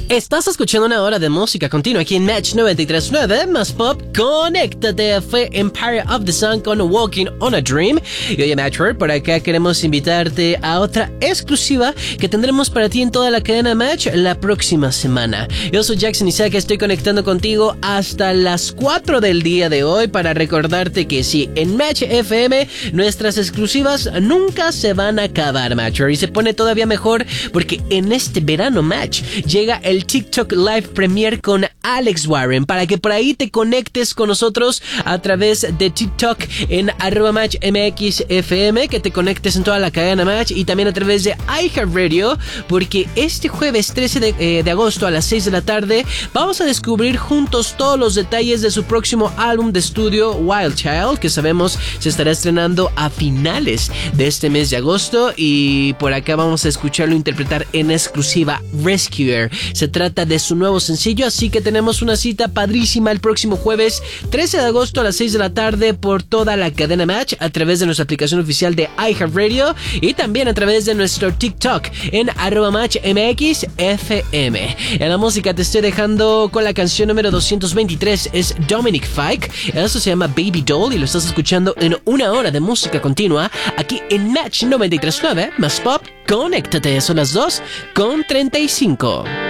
Estás escuchando una hora de música continua aquí en Match 93.9 más pop. Conéctate. Fue Empire of the Sun con Walking on a Dream. Y oye, Matchwork, por acá queremos invitarte a otra exclusiva que tendremos para ti en toda la cadena Match la próxima semana. Yo soy Jackson Isaac, estoy conectando contigo hasta las 4 del día de hoy para recordarte que sí, en Match FM nuestras exclusivas nunca se van a acabar, Matchwork. Y se pone todavía mejor porque en este verano Match llega el TikTok Live Premiere con Alex Warren, para que por ahí te conectes con nosotros a través de TikTok en @MatchMXFM, que te conectes en toda la cadena Match y también a través de iHeartRadio, porque este jueves 13 de agosto a las 6 de la tarde vamos a descubrir juntos todos los detalles de su próximo álbum de estudio Wild Child, que sabemos se estará estrenando a finales de este mes de agosto, y por acá vamos a escucharlo interpretar en exclusiva Rescuer. Se trata de su nuevo sencillo, así que tenemos una cita padrísima el próximo jueves 13 de agosto a las 6 de la tarde por toda la cadena Match a través de nuestra aplicación oficial de iHeartRadio y también a través de nuestro TikTok en @MatchMXFM. En la música te estoy dejando con la canción número 223, es Dominic Fike, eso se llama Baby Doll y lo estás escuchando en una hora de música continua aquí en Match 93.9 más pop. Conéctate, son las 2:35.